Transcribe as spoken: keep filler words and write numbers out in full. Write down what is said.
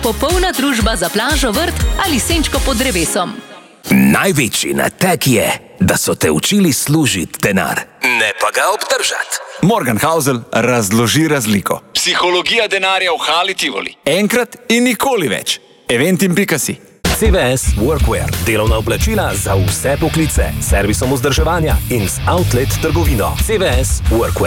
popolna družba za plažo, vrt ali senčko pod drevesom. Največji nateg je, da so te učili služiti denar, ne pa ga obdržati. Morgan Housel razloži razliko. Psihologija denarja v Hali Tivoli. Enkrat in nikoli več. Eventim pika si. C V S Workwear. Delovna oblačila za vse poklice. Servisom vzdrževanja in z outlet trgovino. C V S Workwear.